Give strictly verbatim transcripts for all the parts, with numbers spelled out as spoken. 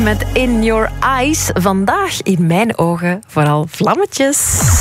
Met In Your Eyes. Vandaag in mijn ogen vooral vlammetjes.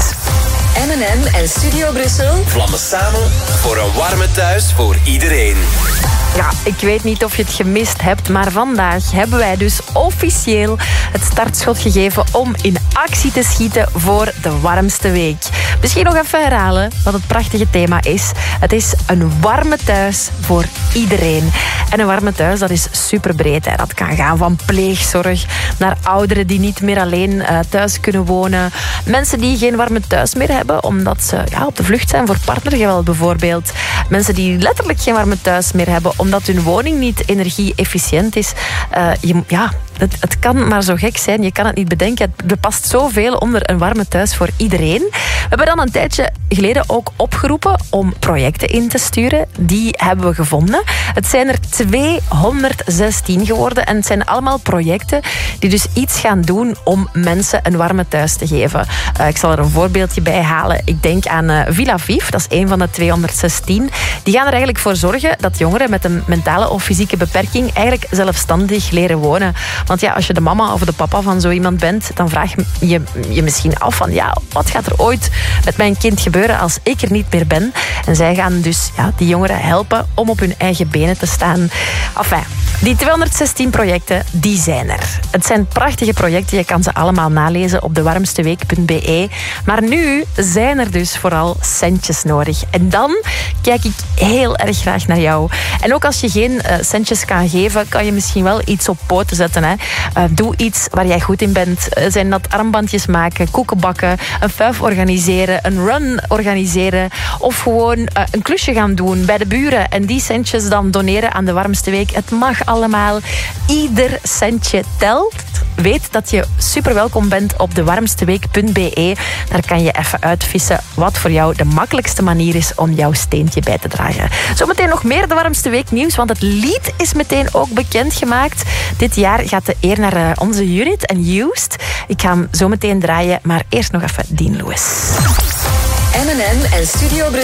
M en M en Studio Brussel vlammen samen voor een warme thuis voor iedereen. Ja, ik weet niet of je het gemist hebt, maar vandaag hebben wij dus officieel het startschot gegeven om in actie te schieten voor de warmste week. Misschien nog even herhalen wat het prachtige thema is. Het is een warme thuis voor iedereen. En een warme thuis, dat is superbreed. Hè. Dat kan gaan van pleegzorg naar ouderen die niet meer alleen uh, thuis kunnen wonen. Mensen die geen warme thuis meer hebben omdat ze ja, op de vlucht zijn voor partnergeweld bijvoorbeeld. Mensen die letterlijk geen warme thuis meer hebben omdat hun woning niet energie-efficiënt is. Uh, je, ja, het, het kan maar zo gek zijn. Je kan het niet bedenken. Het past zoveel onder een warme thuis voor iedereen. We hebben dan een tijdje geleden ook opgeroepen om projecten in te sturen. Die hebben we gevonden. Het zijn er tweehonderdzestien geworden. En het zijn allemaal projecten die dus iets gaan doen om mensen een warme thuis te geven. Uh, ik zal er een voorbeeldje bij halen. Ik denk aan uh, Villa Viv. Dat is een van de tweehonderdzestien. Die gaan er eigenlijk voor zorgen dat jongeren met een mentale of fysieke beperking eigenlijk zelfstandig leren wonen. Want ja, als je de mama of de papa van zo iemand bent, dan vraag je je misschien af van ja, wat gaat er ooit met mijn kind gebeuren als ik er niet meer ben? En zij gaan dus ja, die jongeren helpen om op hun eigen benen te staan. Enfin, die tweehonderdzestien projecten, die zijn er. Het zijn prachtige projecten, je kan ze allemaal nalezen op de warmsteweek punt b e. Maar nu zijn er dus vooral centjes nodig. En dan kijk ik heel erg graag naar jou. En ook als je geen uh, centjes kan geven, kan je misschien wel iets op poten zetten. Hè. Uh, doe iets waar jij goed in bent. Uh, zijn dat armbandjes maken, koeken bakken, een fuif organiseren, een run organiseren of gewoon uh, een klusje gaan doen bij de buren en die centjes dan doneren aan de warmste week. Het mag allemaal. Ieder centje telt. Weet dat je super welkom bent op de warmsteweek punt b e. Daar kan je even uitvissen wat voor jou de makkelijkste manier is om jouw steentje bij te dragen. Zometeen nog meer de warmste week nieuws, want het lied is meteen ook bekendgemaakt. Dit jaar gaat de eer naar uh, onze unit en Used. Ik ga hem zo meteen draaien, maar eerst nog even Dean Lewis. M en M en Studio Brussel.